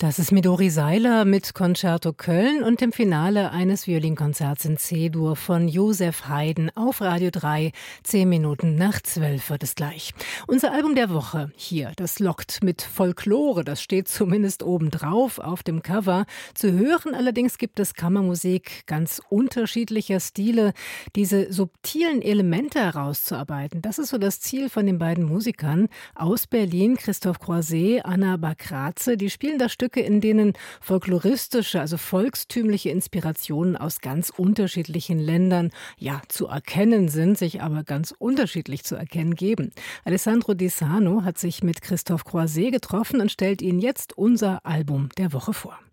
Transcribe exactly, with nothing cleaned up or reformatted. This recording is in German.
Das ist Midori Seiler mit Concerto Köln und dem Finale eines Violinkonzerts in C-Dur von Josef Haydn auf Radio drei. Zehn Minuten nach zwölf wird es gleich. Unser Album der Woche hier, das lockt mit Folklore, das steht zumindest oben drauf auf dem Cover. Zu hören allerdings gibt es Kammermusik ganz unterschiedlicher Stile. Diese subtilen Elemente herauszuarbeiten, das ist so das Ziel von den beiden Musikern aus Berlin, Christoph Croiset, Anna Bakraze. Die spielen da Stücke, in denen folkloristische, also volkstümliche Inspirationen aus ganz unterschiedlichen Ländern ja zu erkennen sind, sich aber ganz unterschiedlich zu erkennen geben. Alessandro Di Sano hat sich mit Christoph Croiset getroffen und stellt Ihnen jetzt unser Album der Woche vor.